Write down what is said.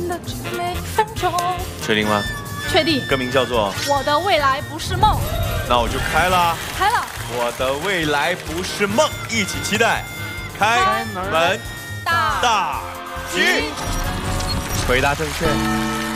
的这每分钟。 确定吗？ 确定。 歌名叫做 《我的未来不是梦》。 那我就开了。 开了。 我的未来不是梦，一起期待。开门大吉。回答正确。